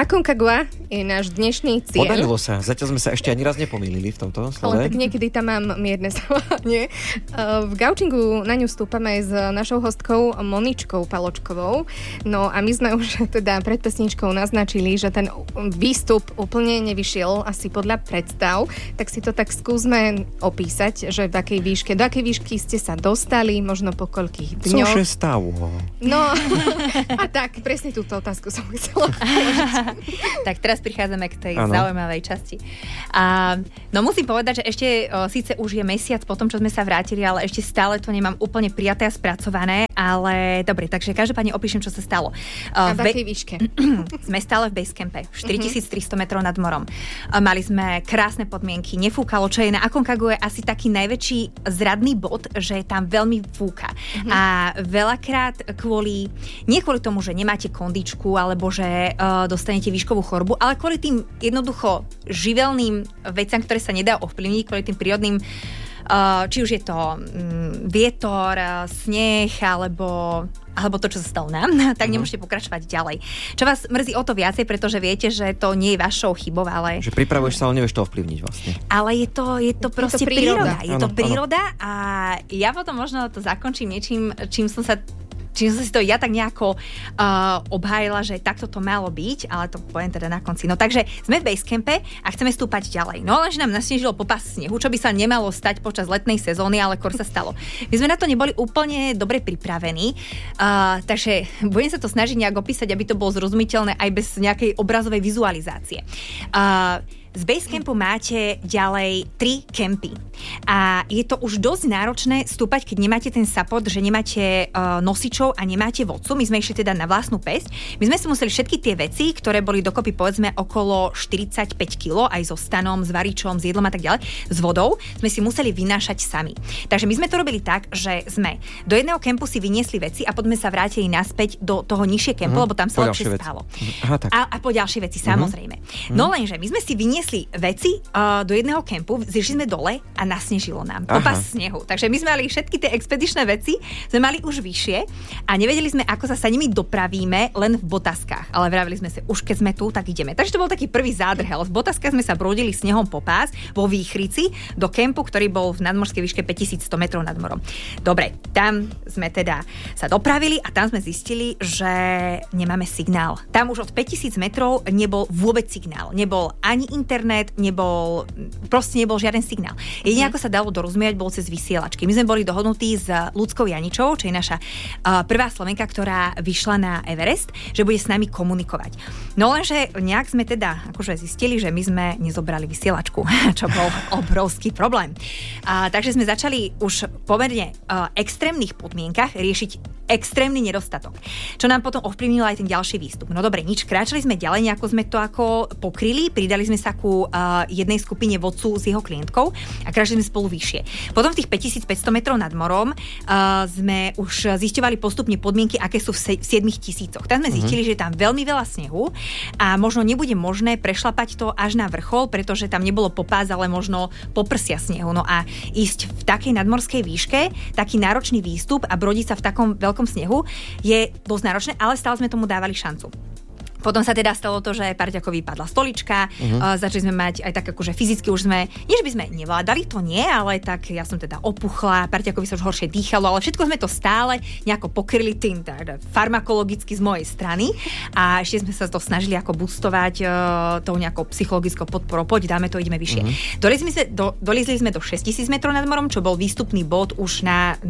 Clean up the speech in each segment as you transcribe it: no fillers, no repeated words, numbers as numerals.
Aconcagua je náš dnešný cieľ. Podarilo sa. Zatiaľ sme sa ešte ani raz nepomýlili v tomto slove. Ale tak niekedy tam mám mierne selhanie. V gaučingu na ňu stúpame s našou hostkou Moničkou Paločkovou. No a my sme už teda pred pesničkou naznačili, že ten výstup úplne nevyšiel asi podľa predstav. Tak si to tak skúsme opísať, že do akej výšky ste sa dostali, možno po koľkých dňoch. Cože stalo? No a tak, presne túto otázku som chcela položiť. Tak teraz prichádzame k tej zaujímavej časti. No musím povedať, že ešte síce už je mesiac po tom, čo sme sa vrátili, ale ešte stále to nemám úplne prijaté a spracované, ale dobre, takže každopádne opíšem, čo sa stalo. A v akej výške? Sme stále v basecampe, 4300 metrov nad morom. Mali sme krásne podmienky, nefúkalo, čo je na Aconcague asi taký najväčší zradný bod, že tam veľmi fúka. A veľakrát nie kvôli tomu, že nemáte kondičku, alebo že dostanete výškovú chorobu, ale kvôli tým jednoducho živelným veciam, ktoré sa nedá ovplyvniť, kvôli tým prírodným, či už je to vietor, sneh, alebo to, čo sa stalo nám, tak nemôžete pokračovať ďalej. Čo vás mrzí o to viacej, pretože viete, že to nie je vašou chybou, ale... Že pripravuješ sa, ale nevieš to ovplyvniť vlastne. Ale je to proste príroda. Je to príroda a ja potom možno to zakončím niečím, čím som si to ja tak nejako obhájila, že takto to malo byť, ale to poviem teda na konci. No takže sme v basecampe a chceme stúpať ďalej. No lenže nám nasnežilo popas snehu, čo by sa nemalo stať počas letnej sezóny, ale skôr sa stalo. My sme na to neboli úplne dobre pripravení, takže budem sa to snažiť nejak opísať, aby to bolo zrozumiteľné aj bez nejakej obrazovej vizualizácie. Z basecampu máte ďalej 3 kempy. A je to už dosť náročné stúpať, keď nemáte ten support, že nemáte nosičov a nemáte vodcu. My sme išli teda na vlastnú päsť. My sme si museli všetky tie veci, ktoré boli dokopy povedzme okolo 45 kg, aj so stanom, s varičom, s jedlom a tak ďalej, s vodou, sme si museli vynášať sami. Takže my sme to robili tak, že sme do jedného kempu si vyniesli veci a potom sa vrátili naspäť do toho nižšie kempu, lebo tam sa lepšie spalo. A po ďalšie veci, samozrejme. No lenže my sme si vyniesli veci do jedného kempu, zišli sme dole a nasnežilo nám. Popas snehu. Takže my sme mali všetky tie expedičné veci, sme mali už vyššie a nevedeli sme, ako sa nimi dopravíme len v botaskách. Ale vravili sme si, už keď sme tu, tak ideme. Takže to bol taký prvý zádrhel. V botaskách sme sa brodili snehom popás vo Výchrici do kempu, ktorý bol v nadmorskej výške 5100 metrov nad morom. Dobre, tam sme teda sa dopravili a tam sme zistili, že nemáme signál. Tam už od 5000 metrov nebol vôbec signál. Nebol ani internet, nebol žiaden signál. Jedine, ako sa dalo dorozumieť, bol cez vysielačky. My sme boli dohodnutí s Ľudskou Janičovou, čo je naša prvá Slovenka, ktorá vyšla na Everest, že bude s nami komunikovať. No lenže nejak sme teda akože zistili, že my sme nezobrali vysielačku, čo bol obrovský problém. Takže sme začali už pomerne extrémnych podmienkach riešiť extrémny nedostatok. Čo nám potom ovplyvnilo aj ten ďalší výstup. No dobre, nič, kráčali sme ďalej, nejako sme to ako pokryli, pridali sme sa ku jednej skupine vodcu s jeho klientkou a kráčali sme spolu vyššie. Potom v tých 5500 metrov nad morom sme už zisťovali postupne podmienky, aké sú v 7000. Tam sme zistili, že je tam veľmi veľa snehu a možno nebude možné prešlapať to až na vrchol, pretože tam nebolo popás, ale možno poprsia snehu. No a ísť v takej nadmorskej výške, taký náročný výstup a brodiť sa v takom veľkom snehu je dosť náročné, ale stále sme tomu dávali šancu. Potom sa teda stalo to, že parťakovi padla stolička, začali sme mať aj tak akože fyzicky už sme, nie že by sme nevládali, to nie, ale tak ja som teda opuchla, parťakovi sa už horšie dýchalo, ale všetko sme to stále nejako pokryli tým teda farmakologicky z mojej strany a ešte sme sa to snažili ako boostovať tou nejakou psychologickou podporou, poď dáme to, ideme vyššie. Dolizli sme do 6000 metrov nad morom, čo bol výstupný bod už na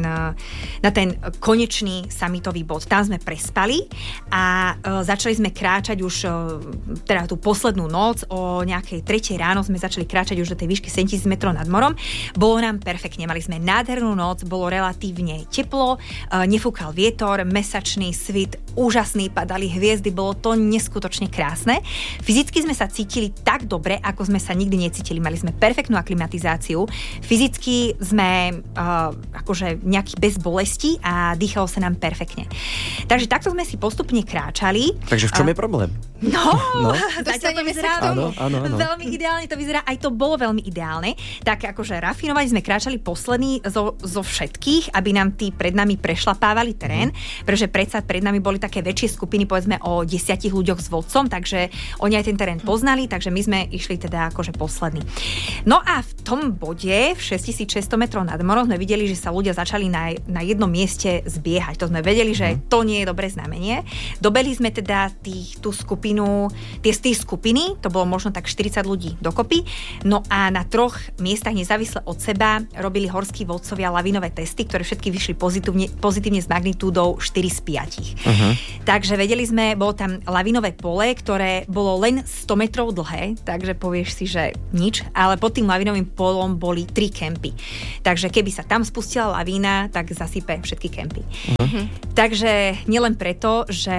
ten konečný summitový bod. Tam sme prespali a začali sme kráčať už teda tú poslednú noc, o nejakej 3:00 ráno sme začali kráčať už do tej výšky 7000 metrov nad morom. Bolo nám perfektne, mali sme nádhernú noc, bolo relatívne teplo, nefúkal vietor, mesačný svit, úžasný, padali hviezdy, bolo to neskutočne krásne. Fyzicky sme sa cítili tak dobre, ako sme sa nikdy necítili. Mali sme perfektnú aklimatizáciu, fyzicky sme akože nejaký bez bolesti a dýchalo sa nám perfektne. Takže takto sme si postupne kráčali. Takže V čom je problém? No. Zatiaľ to vyzerá áno. Veľmi ideálne to vyzerá, aj to bolo veľmi ideálne. Tak akože rafinovali sme kráčali poslední zo všetkých, aby nám tí pred nami prešlapávali terén, pretože predsa pred nami boli také väčšie skupiny, povedzme o 10 ľuďoch s vodcom, takže oni aj ten terén poznali, takže my sme išli teda akože poslední. No a v tom bode, v 6600 metrov nad morom, sme videli, že sa ľudia začali na jednom mieste zbiehať. To sme vedeli, že to nie je dobré znamenie. Dobehli sme teda tú skupinu, tie skupiny, to bolo možno tak 40 ľudí dokopy, no a na 3 miestach nezávisle od seba robili horskí vodcovia lavinové testy, ktoré všetky vyšli pozitívne s magnitúdou 4 z 5. Takže vedeli sme, bolo tam lavinové pole, ktoré bolo len 100 metrov dlhé, takže povieš si, že nič, ale pod tým lavinovým polom boli 3 kempy. Takže keby sa tam spustila lavína, tak zasype všetky kempy. Takže nielen preto, že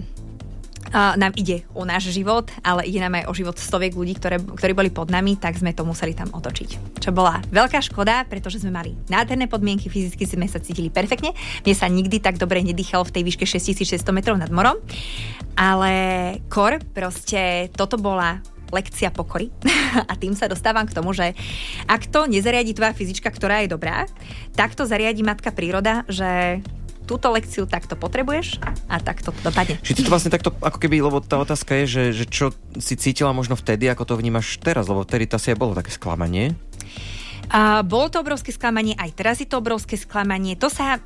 nám ide o náš život, ale ide nám aj o život stoviek ľudí, ktorí boli pod nami, tak sme to museli tam otočiť. Čo bola veľká škoda, pretože sme mali nádherné podmienky, fyzicky sme sa cítili perfektne. Mne sa nikdy tak dobre nedýchalo v tej výške 6600 metrov nad morom, ale proste toto bola lekcia pokory a tým sa dostávam k tomu, že ak to nezariadi tvoja fyzička, ktorá je dobrá, tak to zariadi matka príroda, že túto lekciu takto potrebuješ a takto to dopadne. Čiže ty to vlastne takto, ako keby, lebo tá otázka je, že čo si cítila možno vtedy, ako to vnímaš teraz, lebo vtedy to asi aj bolo také sklamanie. Bolo to obrovské sklamanie, aj teraz je to obrovské sklamanie. To sa...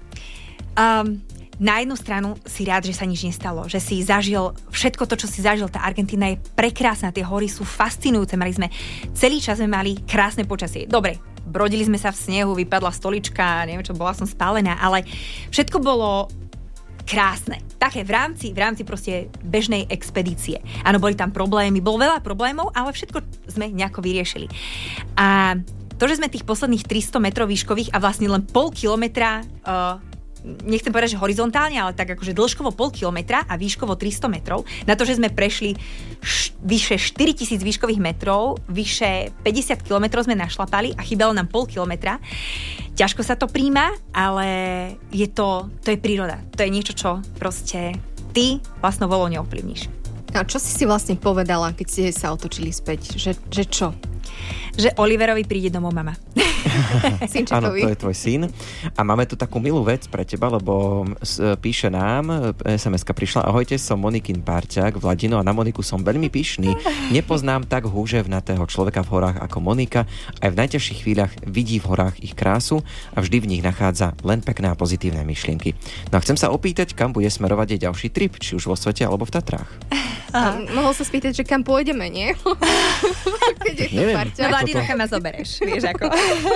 na jednu stranu si rád, že sa nič nestalo, že si zažil všetko to, čo si zažil. Tá Argentína je prekrásna, tie hory sú fascinujúce. Celý čas sme mali krásne počasie. Dobre, brodili sme sa v snehu, vypadla stolička, neviem čo, bola som spálená, ale všetko bolo krásne. Také v rámci proste bežnej expedície. Áno, boli tam problémy, bolo veľa problémov, ale všetko sme nejako vyriešili. A to, že sme tých posledných 300 metrov výškových a vlastne len pol kilometra nechcem povedať, že horizontálne, ale tak akože dĺžkovo pol kilometra a výškovo 300 metrov. Na to, že sme prešli vyše 4000 výškových metrov, vyše 50 kilometrov sme našlapali a chýbalo nám pol kilometra. Ťažko sa to príjma, ale to je príroda. To je niečo, čo proste ty vlastnou volou neovplyvníš. A čo si vlastne povedala, keď ste sa otočili späť? Že čo? Že Oliverovi príde domov mama. Áno, to je tvoj syn. A máme tu takú milú vec pre teba, lebo píše nám, SMS-ka prišla: ahojte, som Monikin párťák Vladino a na Moniku som veľmi pyšný. Nepoznám tak húževnatého človeka v horách ako Monika. Aj v najťažších chvíľach vidí v horách ich krásu a vždy v nich nachádza len pekné a pozitívne myšlienky. No a chcem sa opýtať, kam bude smerovať jej ďalší trip, či už vo svete alebo v Tatrách. Mohol sa spýtať, že kam pôjdeme, nie? Keď je to parťák. No Vladino, kam ma zobereš, vieš ako.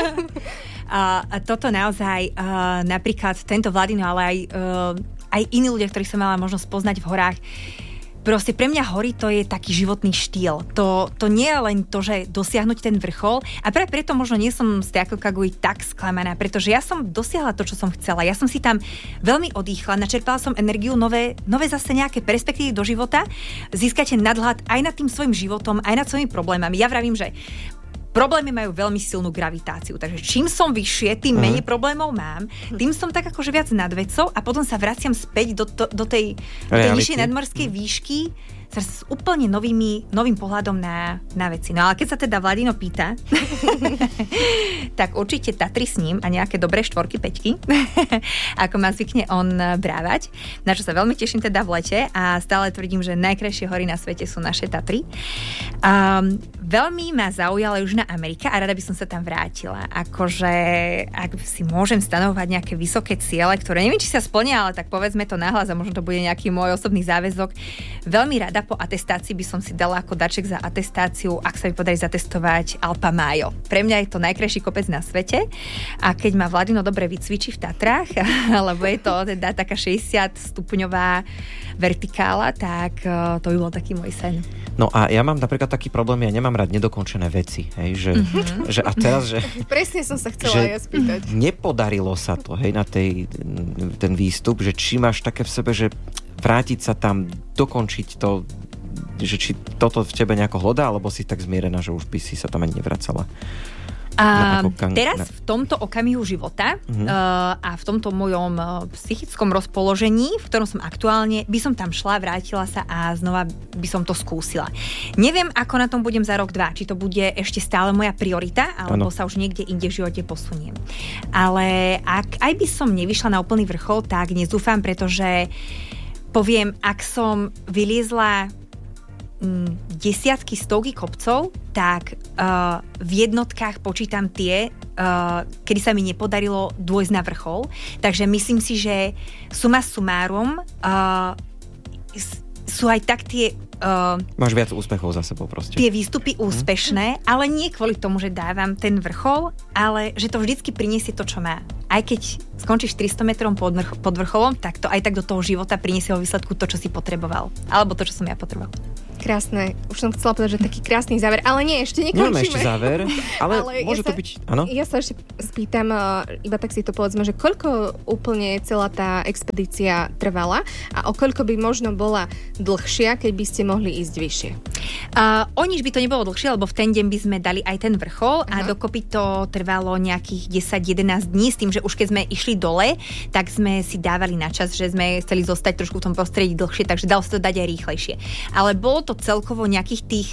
Toto naozaj, napríklad tento Vladino, ale aj iní ľudia, ktorých som mala možnosť poznať v horách, proste pre mňa hory to je taký životný štýl. To nie je len to, že dosiahnuť ten vrchol, a práve preto možno nie som z Teako Kaguji tak sklamaná, pretože ja som dosiahla to, čo som chcela. Ja som si tam veľmi odýchla, načerpala som energiu, nové zase nejaké perspektívy do života, získate nadhľad aj nad tým svojim životom, aj nad svojimi problémami. Ja vravím, že problémy majú veľmi silnú gravitáciu, takže čím som vyššie, tým menej problémov mám, tým som tak akože viac nad vecou a potom sa vraciam späť do tej nižšej nadmorskej výšky s úplne novým pohľadom na veci. No ale keď sa teda Vladino pýta, tak určite Tatry s ním a nejaké dobré 4, 5, ako ma zvykne on brávať, na čo sa veľmi teším teda v lete a stále tvrdím, že najkrajšie hory na svete sú naše Tatry. Veľmi ma zaujala Južná Amerika a rada by som sa tam vrátila. Akože, ak si môžem stanovovať nejaké vysoké ciele, ktoré neviem, či sa splnia, ale tak povedzme to nahlas a možno to bude nejaký môj osobný záväzok. Veľmi rada po atestácii by som si dala ako darček za atestáciu, ak sa mi podarí zatestovať Alpa Mayo. Pre mňa je to najkrajší kopec na svete a keď ma Vladino dobre vycvičí v Tatrách, lebo je to teda taká 60 stupňová vertikála, tak to by bol taký môj sen. No a ja mám napríklad taký problém, ja nemám rád nedokončené veci, hej, že a teraz, že presne som sa chcela aj ja spýtať. Nepodarilo sa to, hej, na ten výstup, že či máš také v sebe, že vrátiť sa tam, dokončiť to, že či toto v tebe nejako hlodá, alebo si tak zmierená, že už by si sa tam ani nevracala? Teraz v tomto okamihu života a v tomto mojom psychickom rozpoložení, v ktorom som aktuálne, by som tam šla, vrátila sa a znova by som to skúsila. Neviem, ako na tom budem za rok, 2. Či to bude ešte stále moja priorita, alebo sa už niekde inde v živote posuniem. Ale aj by som nevyšla na úplný vrchol, tak nezúfam, pretože poviem, ak som vyliezla desiatky, stovky kopcov, tak v jednotkách počítam tie, kedy sa mi nepodarilo dôjsť na vrchol. Takže myslím si, že suma sumárum sú aj tak tie... Máš viac úspechov za sebou proste. Tie výstupy úspešné, ale nie kvôli tomu, že dávam ten vrchol, ale že to vždycky priniesie to, čo má. Aj keď skončíš 300 metrom pod vrcholom, tak to aj tak do toho života priniesie vo výsledku to, čo si potreboval. Alebo to, čo som ja potreboval. Krásne. Už som chcela povedať, že taký krásny záver, ale nie, ešte nekončíme. Nemáme ešte záver, ale môže to byť, áno? Ja sa ešte spýtam, iba tak si to povedzme, že koľko úplne celá tá expedícia trvala a o koľko by možno bola dlhšia, keď by ste mohli ísť vyššie? O nič by to nebolo dlhšie, lebo v ten deň by sme dali aj ten vrchol a dokopy to trvalo nejakých 10-11 dní s tým, že už keď sme išli dole, tak sme si dávali na čas, že sme chceli zostať trošku v tom prostredí dlhšie, takže dalo sa to dať aj rýchlejšie. Ale bolo to celkovo nejakých tých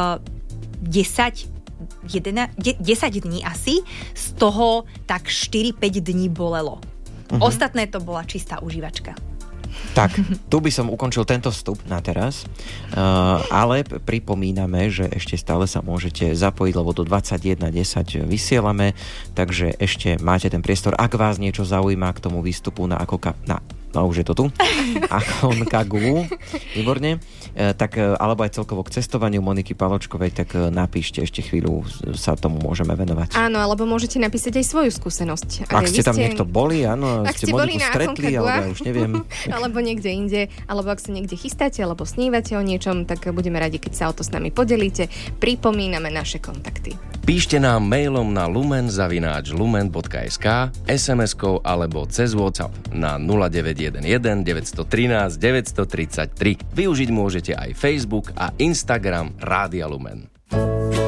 10 dní asi, z toho tak 4-5 dní bolelo. Ostatné to bola čistá užívačka. Tak, tu by som ukončil tento vstup na teraz, ale pripomíname, že ešte stále sa môžete zapojiť, lebo do 21:10 vysielame, takže ešte máte ten priestor. Ak vás niečo zaujíma k tomu výstupu už je to tu, Aconcagua, výborne, tak, alebo aj celkovo k cestovaniu Moniky Paločkovej, tak napíšte, ešte chvíľu sa tomu môžeme venovať. Áno, alebo môžete napísať aj svoju skúsenosť. Ak ste tam niekto boli, áno, ste Moniku stretli, alebo ja už neviem. Alebo niekde inde, alebo ak sa niekde chystáte, alebo snívate o niečom, tak budeme radi, keď sa o to s nami podelíte. Pripomíname naše kontakty. Píšte nám mailom na lumen@lumen.sk, SMS-kou alebo cez WhatsApp na 0911 913 933. Využiť môžete aj Facebook a Instagram Rádia Lumen.